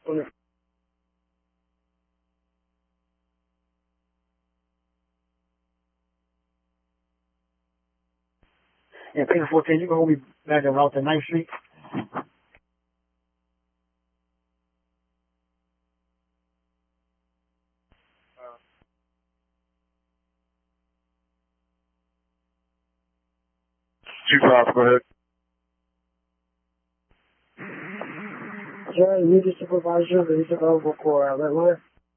Yeah, Peter 14, you can hold me back at Route to 9th Street. Two five, go ahead. Jerry, you the supervisor, but he's available for Redwood.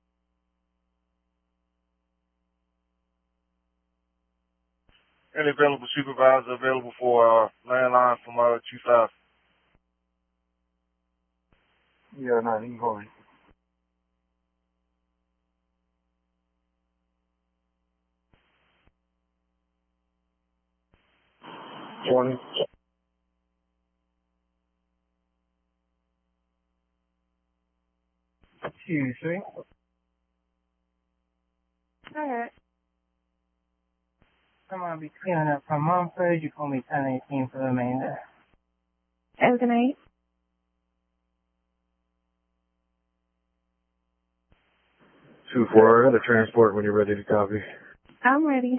Any available supervisor available for landline from 25. Yeah, no, you can call me. Morning. Excuse me. Alright. I'm gonna be clearing up from Mumford. You call me 1018 for the remainder. Have a good night. 2-4, I got a transport when you're ready to copy. I'm ready.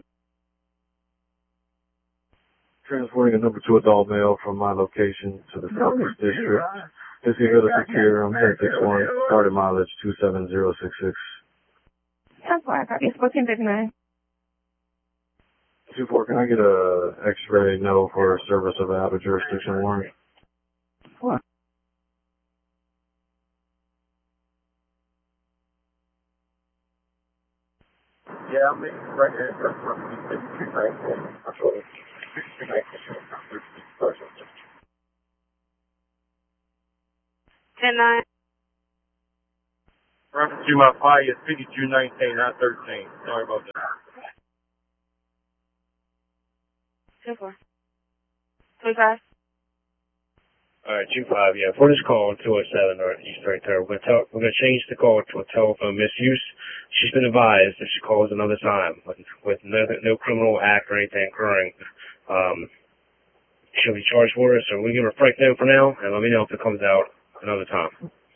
Transporting a number 2 adult male from my location to the Southwest District. This is Villa Secure, I'm 1061, started mileage 27066. That's why I got you. 1459. 2-4, can I get a X-ray no for service of an out of jurisdiction warrant? What? Yeah, I'm right here. Absolutely. 10-9. Reference to my file is 5219, not 13. Sorry about that. 2-4. 25. Alright, 2-5, yeah. For this call, 207 Northeast right there. We're gonna change the call to a telephone misuse. She's been advised if she calls another time with no criminal act or anything occurring, she'll be charged for it. So we give her a breakdown for now, and let me know if it comes out another time.